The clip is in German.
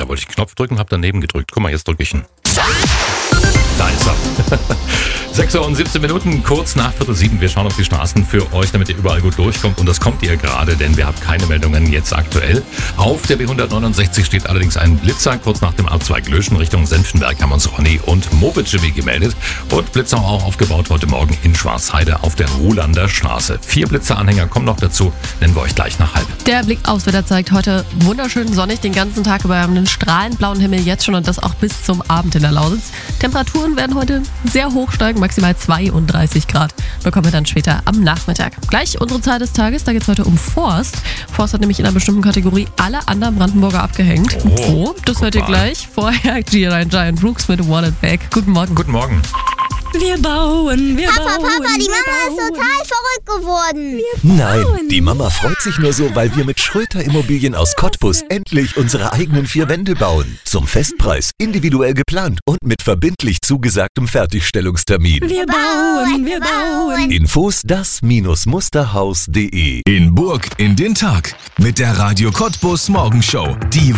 Da wollte ich den Knopf drücken, habe daneben gedrückt. Guck mal, jetzt drücke ich ihn. Da ist er. 6 Uhr und 17 Minuten, kurz nach 6:45. Wir schauen auf die Straßen für euch, damit ihr überall gut durchkommt. Und das kommt ihr gerade, denn wir haben keine Meldungen jetzt aktuell. Auf der B169 steht allerdings ein Blitzer. Kurz nach dem Abzweig Löschen Richtung Senftenberg haben uns Ronny und Moped Jimmy gemeldet. Und Blitzer auch aufgebaut heute Morgen in Schwarzheide auf der Ruhlander Straße. 4 Blitzeranhänger kommen noch dazu, nennen wir euch gleich nach halb. Der Blick aufs Wetter zeigt heute wunderschön sonnig den ganzen Tag über einen strahlend blauen Himmel jetzt schon und das auch bis zum Abend in der Lausitz. Temperaturen werden heute sehr hoch steigen, maximal 32 Grad. Bekommen wir dann später am Nachmittag. Gleich unsere Zahl des Tages, da geht es heute um Forst. Forst hat nämlich in einer bestimmten Kategorie alle anderen Brandenburger abgehängt. Wo? Das hört ihr gleich. Vorher Giant Brooks mit Wall It Back. Guten Morgen. Guten Morgen. Wir bauen. Papa, die Mama ist total verrückt geworden. Nein, die Mama freut sich nur so, weil wir mit Schröter Immobilien aus Cottbus endlich unsere eigenen 4 Wände bauen. Zum Festpreis, individuell geplant und mit verbindlich zugesagtem Fertigstellungstermin. Wir bauen. Infos das-musterhaus.de. In Burg in den Tag mit der Radio Cottbus Morgenshow. Die